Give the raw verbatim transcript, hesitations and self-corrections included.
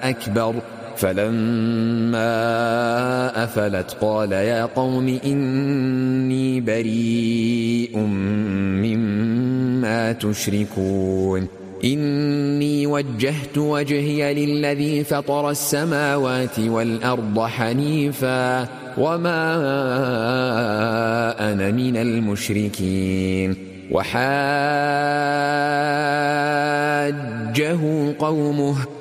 أكبر. فلما أفلت قال يا قوم إني بريء مما تشركون إني وجهت وجهي للذي فطر السماوات والأرض حنيفا وما أنا من المشركين. وحاجه قومه